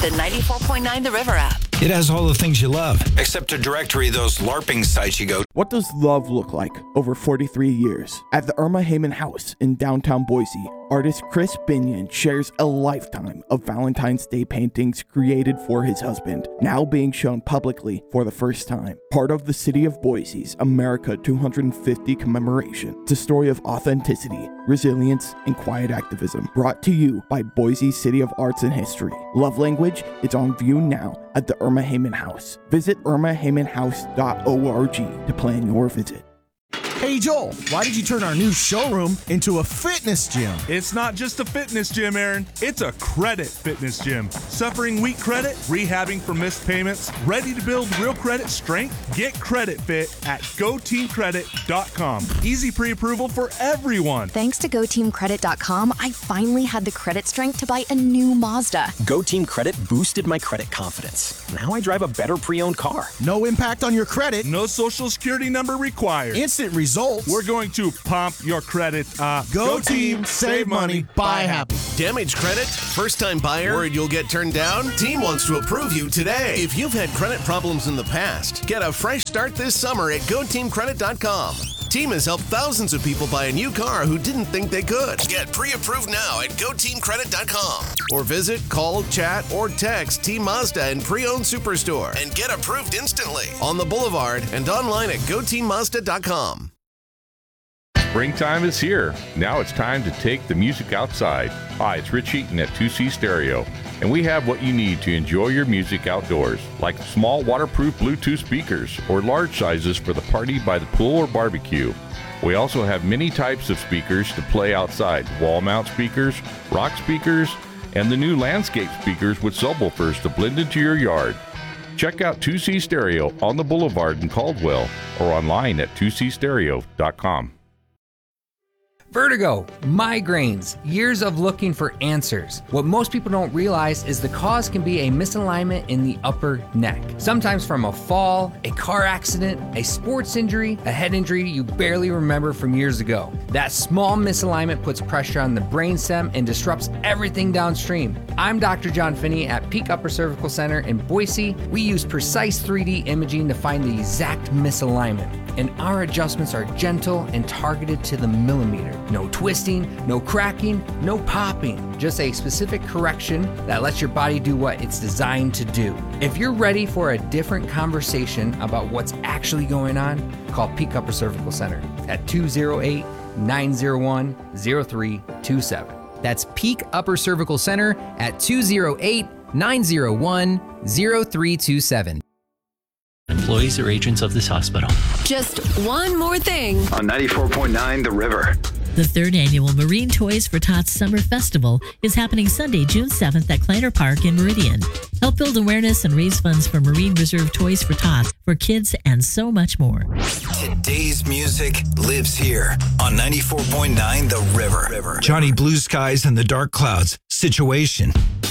the 94.9 The River app. It has all the things you love, except a directory of those LARPing sites you go to. What does love look like over 43 years? At the Irma Heyman House in downtown Boise, artist Chris Binion shares a lifetime of Valentine's Day paintings created for his husband, now being shown publicly for the first time. Part of the city of Boise's America 250 commemoration. It's a story of authenticity, resilience, and quiet activism, brought to you by Boise City of Arts and History. Love Language is on view now at the Irma Heyman House. Visit irmaheymanhouse.org to plan your visit. Hey Joel, why did you turn our new showroom into a fitness gym? It's not just a fitness gym, Aaron. It's a credit fitness gym. Suffering weak credit, rehabbing for missed payments, ready to build real credit strength? Get Credit Fit at GoTeamCredit.com. Easy pre-approval for everyone. Thanks to GoTeamCredit.com, I finally had the credit strength to buy a new Mazda. GoTeam Credit boosted my credit confidence. Now I drive a better pre-owned car. No impact on your credit. No social security number required. Instant results. We're going to pump your credit up. Go Team, save money, buy happy. Damage credit? First time buyer? Worried you'll get turned down? Team wants to approve you today. If you've had credit problems in the past, get a fresh start this summer at GoTeamCredit.com. Team has helped thousands of people buy a new car who didn't think they could. Get pre-approved now at GoTeamCredit.com. Or visit, call, chat, or text Team Mazda and Pre-Owned Superstore and get approved instantly on the Boulevard and online at GoTeamMazda.com. Springtime is here. Now it's time to take the music outside. Hi, it's Rich Eaton at 2C Stereo, and we have what you need to enjoy your music outdoors, like small waterproof Bluetooth speakers or large sizes for the party by the pool or barbecue. We also have many types of speakers to play outside, wall mount speakers, rock speakers, and the new landscape speakers with subwoofers to blend into your yard. Check out 2C Stereo on the Boulevard in Caldwell or online at 2cstereo.com. Vertigo, migraines, years of looking for answers. What most people don't realize is the cause can be a misalignment in the upper neck. Sometimes from a fall, a car accident, a sports injury, a head injury you barely remember from years ago. That small misalignment puts pressure on the brainstem and disrupts everything downstream. I'm Dr. John Finney at Peak Upper Cervical Center in Boise. We use precise 3D imaging to find the exact misalignment, and our adjustments are gentle and targeted to the millimeter. No twisting, no cracking, no popping, just a specific correction that lets your body do what it's designed to do. If you're ready for a different conversation about what's actually going on, call Peak Upper Cervical Center at 208-901-0327. That's Peak Upper Cervical Center at 208-901-0327. Employees or agents of this hospital. Just one more thing. On 94.9 The River. The third annual Marine Toys for Tots Summer Festival is happening Sunday, June 7th at Kleiner Park in Meridian. Help build awareness and raise funds for Marine Reserve Toys for Tots for kids and so much more. Today's music lives here on 94.9 The River. Johnny Blue Skies and the Dark Clouds. Situation.